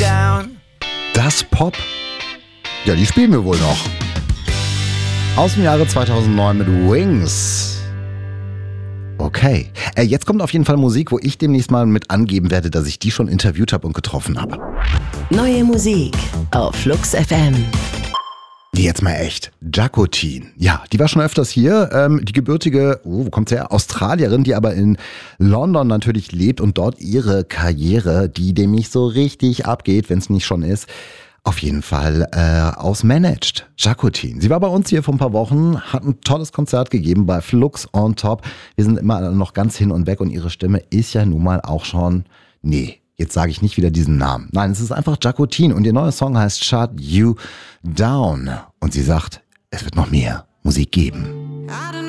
down. Das Pop? Ja, die spielen wir wohl noch. Aus dem Jahre 2009 mit Wings. Okay. Jetzt kommt auf jeden Fall Musik, wo ich demnächst mal mit angeben werde, dass ich die schon interviewt habe und getroffen habe. Neue Musik auf Flux FM. Jetzt mal echt. Jacqueline. Ja, die war schon öfters hier. Die gebürtige, wo kommt sie her? Australierin, die aber in London natürlich lebt und dort ihre Karriere, die nämlich so richtig abgeht, wenn es nicht schon ist, auf jeden Fall ausmanagt. Jacqueline. Sie war bei uns hier vor ein paar Wochen, hat ein tolles Konzert gegeben bei Flux on Top. Wir sind immer noch ganz hin und weg und ihre Stimme ist ja nun mal auch schon, jetzt sage ich nicht wieder diesen Namen. Nein, es ist einfach Jacqueline und ihr neuer Song heißt Shut You Down. Und sie sagt, es wird noch mehr Musik geben. I don't